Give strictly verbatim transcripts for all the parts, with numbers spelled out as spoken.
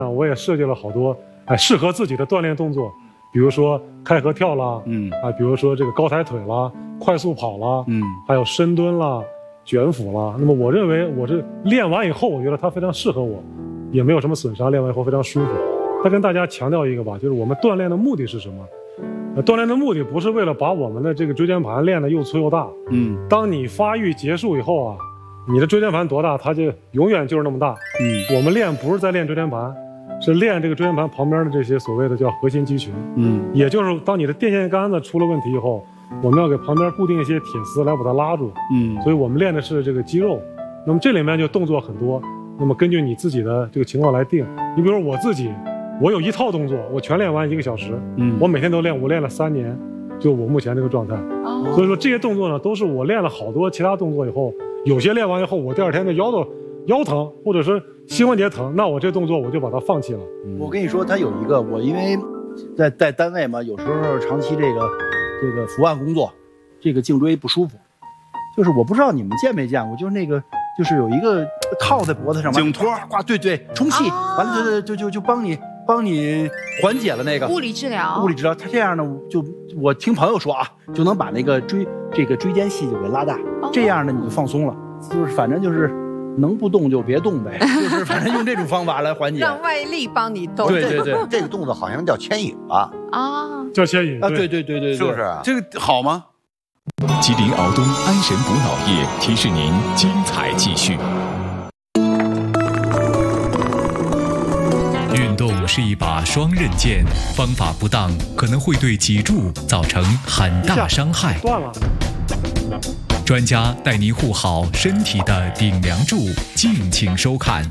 啊，我也设计了好多哎适合自己的锻炼动作，比如说开合跳啦，嗯啊，比如说这个高抬腿啦，快速跑啦，嗯，还有深蹲啦、卷腹啦。那么我认为我这练完以后，我觉得它非常适合我，也没有什么损伤，练完以后非常舒服。再跟大家强调一个吧，就是我们锻炼的目的是什么？呃，锻炼的目的不是为了把我们的这个椎间盘练得又粗又大，嗯，当你发育结束以后啊，你的椎间盘多大，它就永远就是那么大，嗯，我们练不是在练椎间盘。是练这个椎间盘旁边的这些所谓的叫核心肌群，嗯，也就是当你的电线杆子出了问题以后，我们要给旁边固定一些铁丝来把它拉住，嗯，所以我们练的是这个肌肉。那么这里面就动作很多，那么根据你自己的这个情况来定。你比如说我自己，我有一套动作，我全练完一个小时，嗯，我每天都练，我练了三年，就我目前这个状态。哦，所以说这些动作呢，都是我练了好多其他动作以后，有些练完以后，我第二天的腰都腰疼，或者是膝关节疼，那我这动作我就把它放弃了。 我跟你说，他有一个，我因为在在单位嘛，有时候长期这个这个伏案工作，这个颈椎不舒服，就是我不知道你们见没见过，就是那个就是有一个套在脖子上， 颈托挂，对对，充气，啊、完了就就就就帮你帮你缓解了那个物理治疗， 物理治疗。他这样呢，就我听朋友说啊，就能把那个椎这个椎间隙就给拉大，哦、这样呢你就放松了，就是反正就是。能不动就别动呗，就是反正用这种方法来缓解， 让外力帮你动。 对对对， 这个动作好像叫牵引吧？ 啊， 叫牵引啊，对对对对， 是不是？ 这个好吗？ 吉林敖东安神补脑液提示您精彩继续。运动是一把双刃剑，方法不当可能会对脊柱造成很大伤害。 断了。 专家带您护好身体的顶梁柱，敬请收看。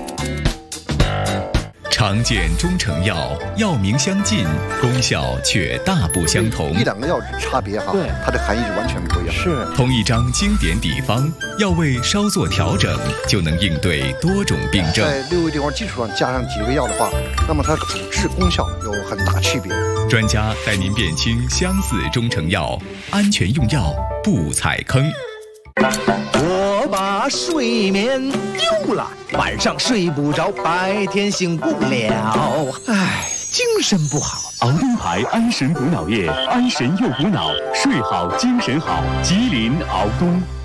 常见中成药，药名相近，功效却大不相同。 一两个药是差别哈，对，它的含义是完全不一样。 是同一张经典底方，药味稍作调整，就能应对多种病症。 在六味地黄基础上加上几味药的话，那么它主治功效有很大区别。 专家带您辨清相似中成药，安全用药不踩坑。 我把睡眠丢了，晚上睡不着，白天醒不了，唉，精神不好。 敖东牌安神补脑液，安神又补脑，睡好精神好。吉林敖东。